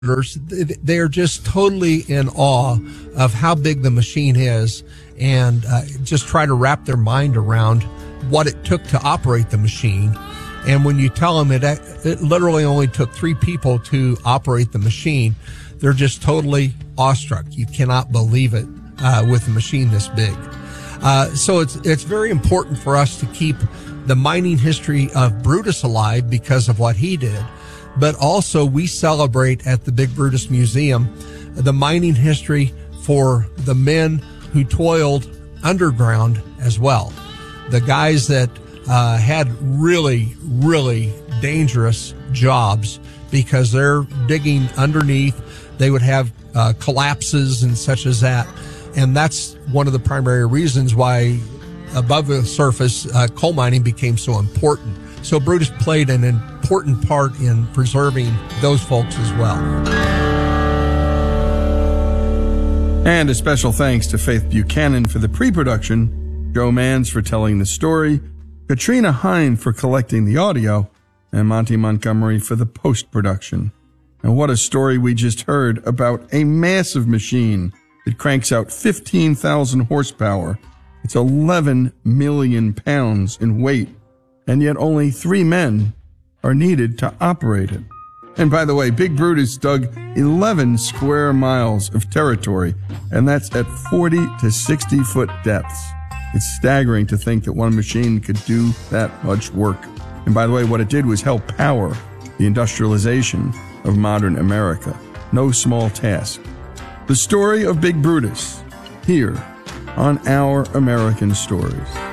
they're just totally in awe of how big the machine is, and just try to wrap their mind around what it took to operate the machine. And when you tell them it literally only took 3 people to operate the machine, they're just totally awestruck. You cannot believe it with a machine this big. So it's very important for us to keep the mining history of Brutus alive because of what he did. But also we celebrate at the Big Brutus Museum the mining history for the men who toiled underground as well. The guys that had really, really dangerous jobs because they're digging underneath. They would have collapses and such as that. And that's one of the primary reasons why above the surface coal mining became so important. So Brutus played an important part in preserving those folks as well. And a special thanks to Faith Buchanan for the pre-production, Joe Mans for telling the story, Katrina Hine for collecting the audio, and Monty Montgomery for the post-production. And what a story we just heard about a massive machine that cranks out 15,000 horsepower. It's 11 million pounds in weight, and yet only 3 men are needed to operate it. And by the way, Big Brutus dug 11 square miles of territory, and that's at 40 to 60 foot depths. It's staggering to think that one machine could do that much work. And by the way, what it did was help power the industrialization of modern America. No small task. The story of Big Brutus, here on Our American Stories.